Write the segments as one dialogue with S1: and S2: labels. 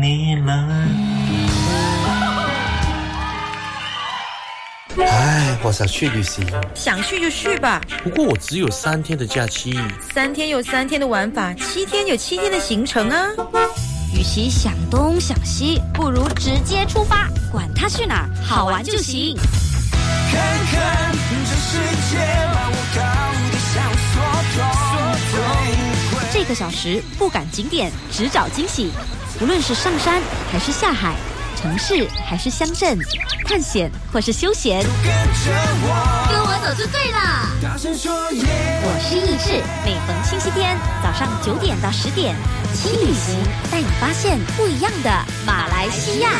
S1: 你了。
S2: 唉，我想去旅行。
S3: 想去就去吧。
S2: 不过我只有3天的假期。
S3: 3天有3天的玩法，7天有7天的行程啊。
S4: 与其想东想西，不如直接出发，管它去哪儿，好玩就行。
S1: 看看这世界，把我高的想说动。
S4: 这个小时不赶景点，只找惊喜。无论是上山还是下海，城市还是乡镇，探险或是休闲，跟我走就对了。
S1: 大声说耶！
S4: 我是易智，每逢星期天早上9点到10点，轻旅行带你发现不一样的马来西亚。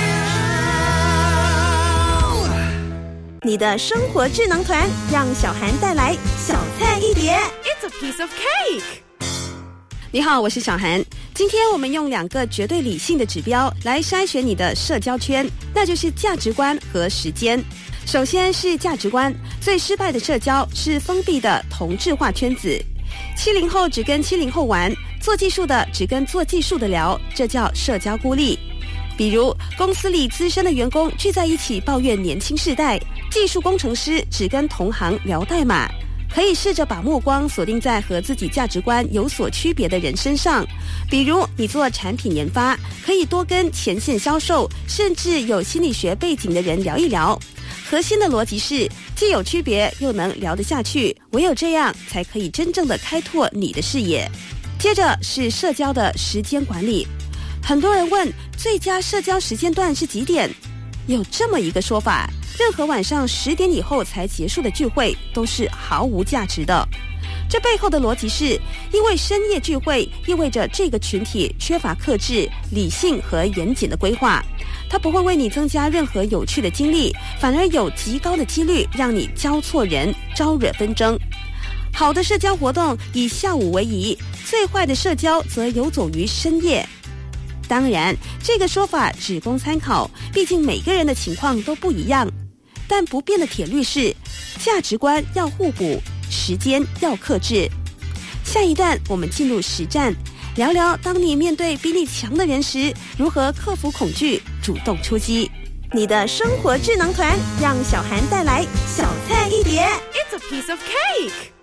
S5: 你的生活智囊团，让小涵带来小菜一碟。
S6: It's a piece of cake。
S5: 你好，我是小涵。今天我们用2个绝对理性的指标来筛选你的社交圈，那就是价值观和时间。首先是价值观，最失败的社交是封闭的同质化圈子。70后只跟70后玩，做技术的只跟做技术的聊，这叫社交孤立。比如公司里资深的员工聚在一起抱怨年轻世代，技术工程师只跟同行聊代码。可以试着把目光锁定在和自己价值观有所区别的人身上，比如你做产品研发，可以多跟前线销售甚至有心理学背景的人聊一聊。核心的逻辑是既有区别又能聊得下去，唯有这样才可以真正的开拓你的视野。接着是社交的时间管理，很多人问最佳社交时间段是几点？有这么一个说法，任何晚上10点以后才结束的聚会都是毫无价值的。这背后的逻辑是，因为深夜聚会意味着这个群体缺乏克制、理性和严谨的规划，它不会为你增加任何有趣的经历，反而有极高的几率让你交错人，招惹纷争。好的社交活动以下午为宜，最坏的社交则游走于深夜。当然，这个说法只供参考，毕竟每个人的情况都不一样。但不变的铁律是，价值观要互补，时间要克制。下一段我们进入实战，聊聊当你面对比你强的人时，如何克服恐惧，主动出击。你的生活智囊团，让小涵带来小菜一碟。
S6: It's a piece of cake。